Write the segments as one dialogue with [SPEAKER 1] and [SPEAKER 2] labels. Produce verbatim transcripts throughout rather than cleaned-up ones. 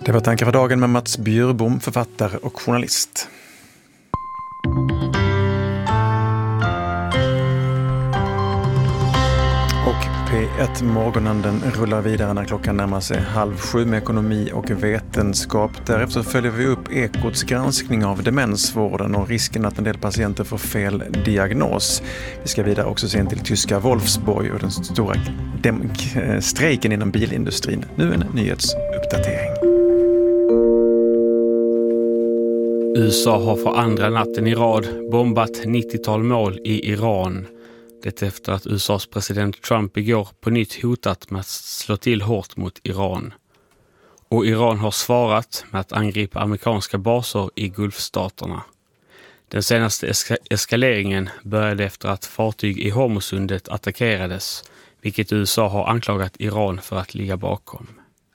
[SPEAKER 1] Det var Tankar för dagen med Mats Bjurbom, författare och journalist. Och P ett Morgonen den rullar vidare när klockan närmar sig halv sju med ekonomi och vetenskap. Därefter följer vi upp Ekots granskning av demensvården och risken att en del patienter får fel diagnos. Vi ska vidare också se in till tyska Wolfsburg och den stora dem- strejken inom bilindustrin. Nu en nyhetsuppdatering.
[SPEAKER 2] U S A har för andra natten i rad bombat nittiotal mål i Iran. Det efter att U S A:s president Trump igår på nytt hotat med att slå till hårt mot Iran. Och Iran har svarat med att angripa amerikanska baser i Gulfstaterna. Den senaste eska- eskaleringen började efter att fartyg i Hormuzsundet attackerades, vilket U S A har anklagat Iran för att ligga bakom.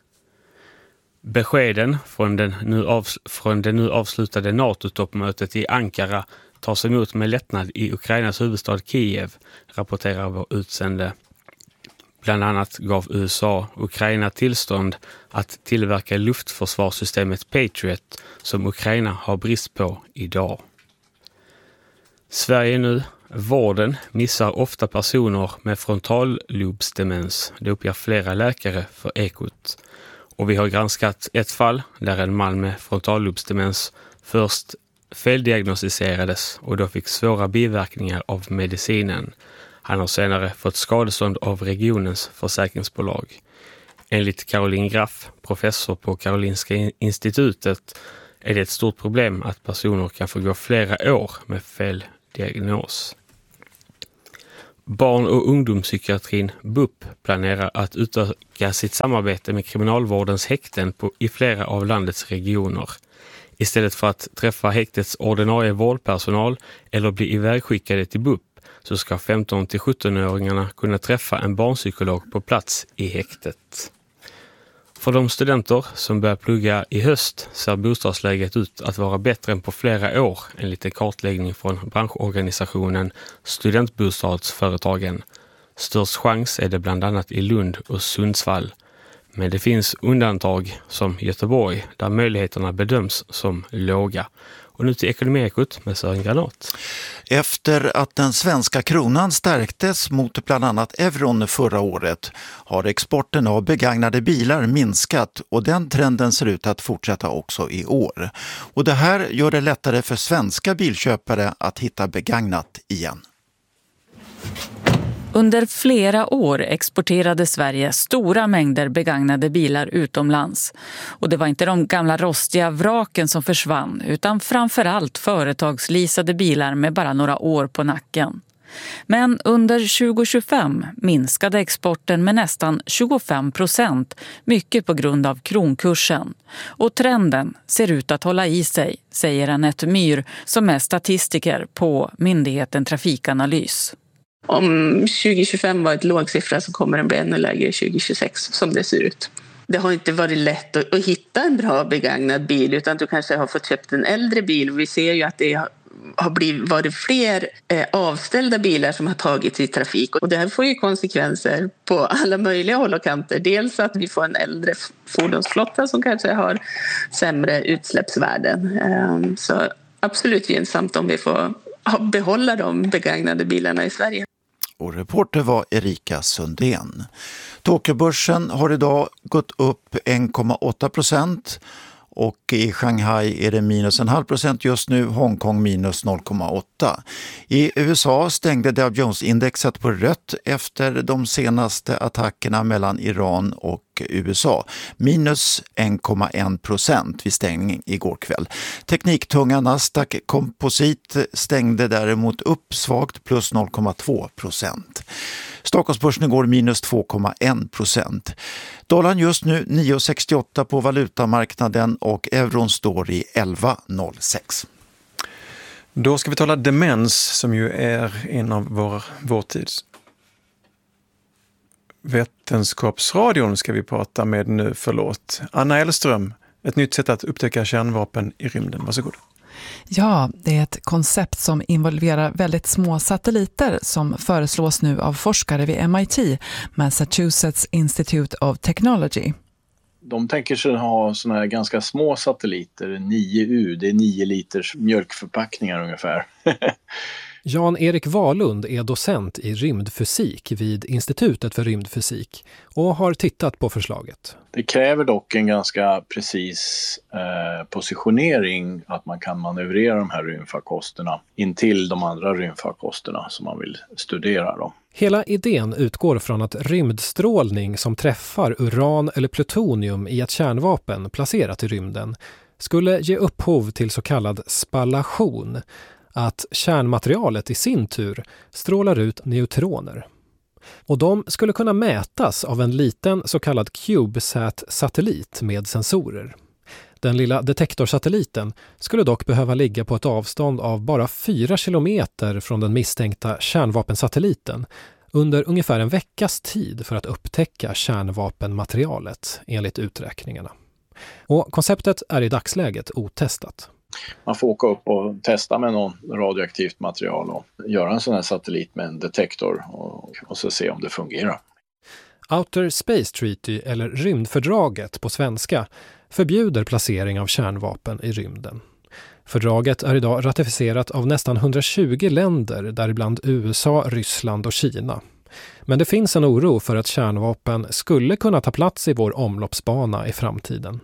[SPEAKER 2] Beskeden från, den nu av, från det nu avslutade NATO-toppmötet i Ankara tas emot med lättnad i Ukrainas huvudstad Kiev, rapporterar vår utsände. Bland annat gav U S A Ukraina tillstånd att tillverka luftförsvarssystemet Patriot som Ukraina har brist på idag. Sverige nu. Vården missar ofta personer med frontallobsdemens. Det uppger flera läkare för Ekot. Och vi har granskat ett fall där en man med frontallobsdemens först feldiagnostiserades och då fick svåra biverkningar av medicinen. Han har senare fått skadestånd av regionens försäkringsbolag. Enligt Caroline Graff, professor på Karolinska institutet, är det ett stort problem att personer kan få gå flera år med fel diagnos. Barn- och ungdomspsykiatrin B U P planerar att utöka sitt samarbete med kriminalvårdens häkten på, i flera av landets regioner. Istället för att träffa häktets ordinarie vårdpersonal eller bli ivägskickade till B U P så ska femton till sjutton-åringarna kunna träffa en barnpsykolog på plats i häktet. För de studenter som börjar plugga i höst ser bostadsläget ut att vara bättre än på flera år, enligt en kartläggning från branschorganisationen Studentbostadsföretagen. Störst chans är det bland annat i Lund och Sundsvall. Men det finns undantag som Göteborg där möjligheterna bedöms som låga. Och nu till Ekonomiekot med Sören Granat.
[SPEAKER 3] Efter att den svenska kronan stärktes mot bland annat euron förra året har exporten av begagnade bilar minskat och den trenden ser ut att fortsätta också i år. Och det här gör det lättare för svenska bilköpare att hitta begagnat igen.
[SPEAKER 4] Under flera år exporterade Sverige stora mängder begagnade bilar utomlands. Och det var inte de gamla rostiga vraken som försvann utan framförallt företagsleasade bilar med bara några år på nacken. Men under tjugo tjugofem minskade exporten med nästan tjugofem procent, mycket på grund av kronkursen. Och trenden ser ut att hålla i sig, säger Anette Myhr som är statistiker på myndigheten Trafikanalys.
[SPEAKER 5] Om tjugo tjugofem var ett låg siffra så kommer den bli ännu lägre tjugo tjugosex som det ser ut. Det har inte varit lätt att, att hitta en bra begagnad bil utan du kanske har fått köpt en äldre bil. Vi ser ju att det har blivit, varit fler eh, avställda bilar som har tagits i trafik. Och det här får ju konsekvenser på alla möjliga håll och kanter. Dels att vi får en äldre fordonsflotta som kanske har sämre utsläppsvärden. Eh, så absolut gynnsamt om vi får behålla de begagnade bilarna i Sverige.
[SPEAKER 3] Och reporter var Erika Sundén. Tokyobörsen har idag gått upp en komma åtta procent och i Shanghai är det minus en halv procent just nu, Hongkong minus noll komma åtta. I U S A stängde Dow Jones-indexet på rött efter de senaste attackerna mellan Iran och U S A. Minus en komma en procent vid stängning igår kväll. Tekniktunga Nasdaq Composite stängde däremot upp svagt plus noll komma två procent. Stockholmsbörsen går minus två komma en procent. Dollarn just nu nio komma sextioåtta på valutamarknaden och euron står i elva komma noll sex.
[SPEAKER 1] Då ska vi tala demens som ju är en av vår, vår tids. Vetenskapsradion ska vi prata med nu, förlåt. Anna Elström, ett nytt sätt att upptäcka kärnvapen i rymden. Varsågod.
[SPEAKER 6] Ja, det är ett koncept som involverar väldigt små satelliter som föreslås nu av forskare vid M I T, Massachusetts Institute of Technology.
[SPEAKER 7] De tänker sig ha såna här ganska små satelliter, nio U, det är nio liters mjölkförpackningar ungefär.
[SPEAKER 8] Jan-Erik Wahlund är docent i rymdfysik vid Institutet för rymdfysik och har tittat på förslaget.
[SPEAKER 7] Det kräver dock en ganska precis eh, positionering, att man kan manövrera de här rymdfarkosterna in till de andra rymdfarkosterna som man vill studera. Då.
[SPEAKER 8] Hela idén utgår från att rymdstrålning som träffar uran eller plutonium i ett kärnvapen placerat i rymden skulle ge upphov till så kallad spallation, att kärnmaterialet i sin tur strålar ut neutroner. Och de skulle kunna mätas av en liten så kallad CubeSat-satellit med sensorer. Den lilla detektorsatelliten skulle dock behöva ligga på ett avstånd av bara fyra kilometer från den misstänkta kärnvapensatelliten under ungefär en veckas tid för att upptäcka kärnvapenmaterialet enligt uträkningarna. Och konceptet är i dagsläget otestat.
[SPEAKER 7] Man får åka upp och testa med någon radioaktivt material och göra en sån här satellit med en detektor och, och så se om det fungerar.
[SPEAKER 8] Outer Space Treaty, eller rymdfördraget på svenska, förbjuder placering av kärnvapen i rymden. Fördraget är idag ratificerat av nästan hundratjugo länder, däribland U S A, Ryssland och Kina. Men det finns en oro för att kärnvapen skulle kunna ta plats i vår omloppsbana i framtiden.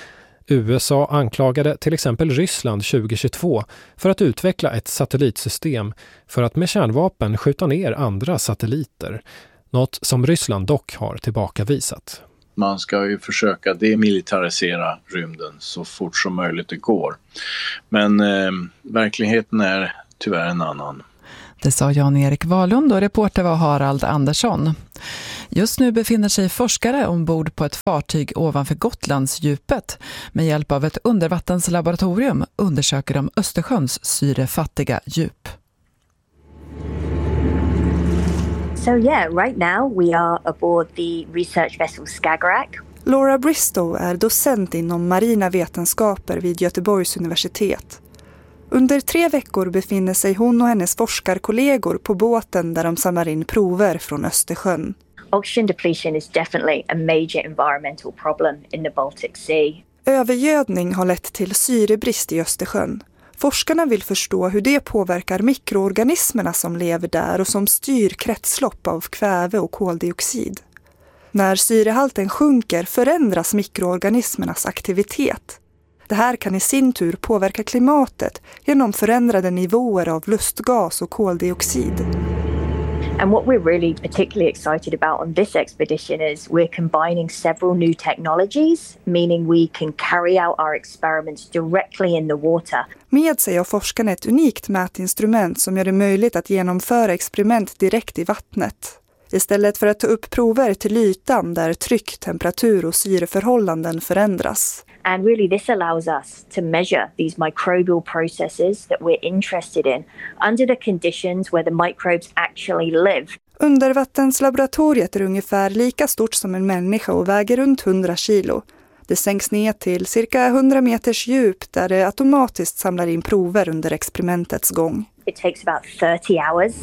[SPEAKER 8] U S A anklagade till exempel Ryssland tjugohundratjugotvå för att utveckla ett satellitsystem för att med kärnvapen skjuta ner andra satelliter, något som Ryssland dock har tillbakavisat.
[SPEAKER 7] Man ska ju försöka demilitarisera rymden så fort som möjligt det går. Men eh, verkligheten är tyvärr en annan.
[SPEAKER 6] Det sa Jan-Erik Wahlund och reporter var Harald Andersson. Just nu befinner sig forskare ombord på ett fartyg ovanför Gotlandsdjupet. Med hjälp av ett undervattenslaboratorium undersöker de Östersjöns syrefattiga djup.
[SPEAKER 9] So yeah, right now we are aboard the research vessel Skagerrak.
[SPEAKER 10] Laura Bristow är docent inom marina vetenskaper vid Göteborgs universitet. Under tre veckor befinner sig hon och hennes forskarkollegor på båten där de samlar in prover från Östersjön.
[SPEAKER 9] Oxygen depletion is definitely a major environmental problem in the Baltic Sea.
[SPEAKER 10] Övergödning har lett till syrebrist i Östersjön. Forskarna vill förstå hur det påverkar mikroorganismerna som lever där och som styr kretslopp av kväve och koldioxid. När syrehalten sjunker förändras mikroorganismernas aktivitet. Det här kan i sin tur påverka klimatet genom förändrade nivåer av lustgas och koldioxid.
[SPEAKER 9] And what we're really particularly excited about on this expedition is we're combining several new technologies, meaning we can carry out our experiments directly in the water.
[SPEAKER 10] Med sig har forskarna ett unikt mätinstrument som gör det möjligt att genomföra experiment direkt i vattnet. Istället för att ta upp prover till ytan där tryck, temperatur och syreförhållanden förändras.
[SPEAKER 9] And really this allows us to measure these microbial processes that we're interested in under the conditions where the microbes actually live.
[SPEAKER 10] Undervattenslaboratoriet är ungefär lika stort som en människa och väger runt hundra kilo. Det sänks ner till cirka hundra meters djup där det automatiskt samlar in prover under experimentets gång.
[SPEAKER 9] It takes about thirty hours.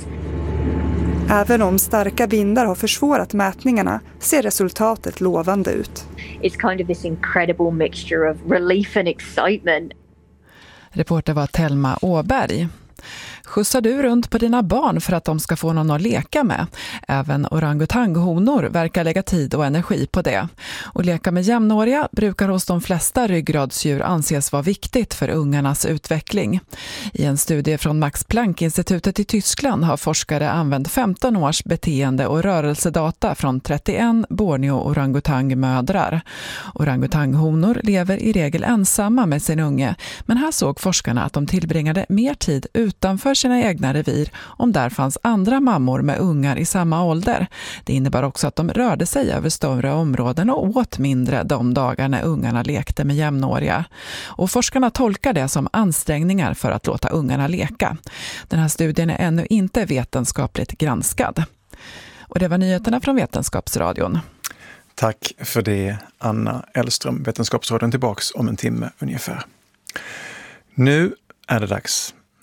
[SPEAKER 10] Även om starka vindar har försvårat mätningarna ser resultatet lovande ut.
[SPEAKER 9] It's kind of this incredible mixture of relief and excitement.
[SPEAKER 6] Reporter var Telma Åberg. Skjutsar du runt på dina barn för att de ska få någon att leka med? Även orangutanghonor verkar lägga tid och energi på det. Och leka med jämnåriga brukar hos de flesta ryggradsdjur anses vara viktigt för ungarnas utveckling. I en studie från Max Planck-institutet i Tyskland har forskare använt femton års beteende- och rörelsedata från trettioen Borneo-orangutangmödrar. Orangutanghonor lever i regel ensamma med sin unge, men här såg forskarna att de tillbringade mer tid utanför sina egna revir om där fanns andra mammor med ungar i samma ålder. Det innebar också att de rörde sig över större områden och åt mindre de dagar när ungarna lekte med jämnåriga. Och forskarna tolkar det som ansträngningar för att låta ungarna leka. Den här studien är ännu inte vetenskapligt granskad. Och det var nyheterna från Vetenskapsradion.
[SPEAKER 1] Tack för det, Anna Ellström. Vetenskapsradion tillbaks om en timme ungefär. Nu är det dags.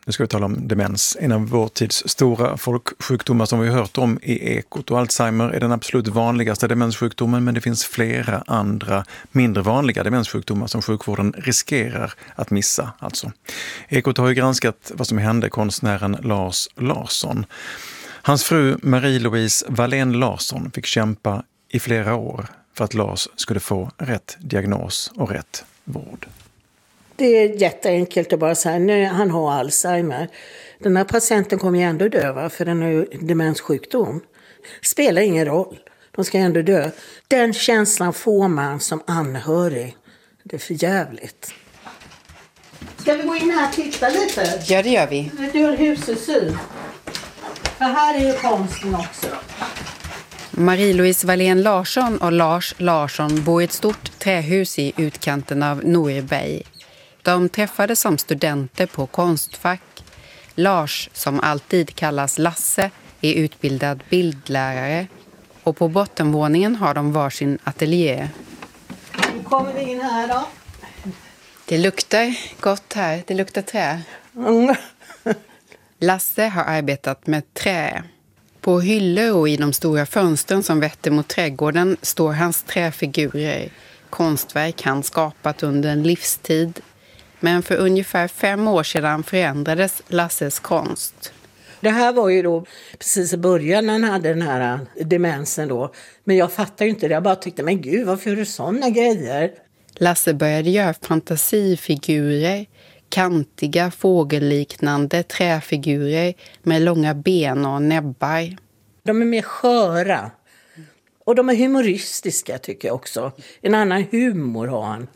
[SPEAKER 1] Nu ska vi tala om demens. En av vår tids stora folksjukdomar som vi har hört om är ekot. Och Alzheimer är den absolut vanligaste demenssjukdomen, men det finns flera andra mindre vanliga demenssjukdomar som sjukvården riskerar att missa. Alltså. Ekot har ju granskat vad som hände konstnären Lars Larsson. Hans fru Marie-Louise Wallén Larsson fick kämpa i flera år för att Lars skulle få rätt diagnos och rätt vård.
[SPEAKER 11] Det är jätteenkelt att bara säga nu han har Alzheimer. Den här patienten kommer ju ändå dö, va? För den är ju demenssjukdom. Spelar ingen roll. De ska ändå dö. Den känslan får man som anhörig. Det är för jävligt. Ska vi gå in här och titta lite?
[SPEAKER 12] Ja, det gör vi.
[SPEAKER 11] Du har husesyn. För här är ju konsten också.
[SPEAKER 12] Marie-Louise Wallén Larsson och Lars Larsson bor i ett stort trähus i utkanten av Norberg. De träffades som studenter på Konstfack. Lars, som alltid kallas Lasse, är utbildad bildlärare. Och på bottenvåningen har de varsin ateljé.
[SPEAKER 11] Nu kommer vi in här då.
[SPEAKER 12] Det luktar gott här. Det luktar trä.
[SPEAKER 11] Mm.
[SPEAKER 12] Lasse har arbetat med trä. På hyllor och i de stora fönstren som vetter mot trädgården står hans träfigurer. Konstverk han skapat under en livstid. Men för ungefär fem år sedan förändrades Lasses konst.
[SPEAKER 11] Det här var ju då precis i början när han hade den här demensen då. Men jag fattar ju inte det. Jag bara tyckte, men gud, varför gör du sådana grejer?
[SPEAKER 12] Lasse började göra fantasifigurer. Kantiga, fågelliknande träfigurer med långa ben och näbbar.
[SPEAKER 11] De är mer sköra. Och de är humoristiska tycker jag också. En annan humor har han.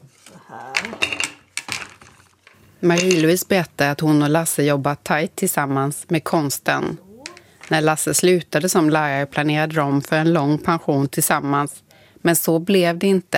[SPEAKER 12] Marie-Louise berättar att hon och Lasse jobbat tajt tillsammans med konsten. När Lasse slutade som lärare planerade de för en lång pension tillsammans. Men så blev det inte.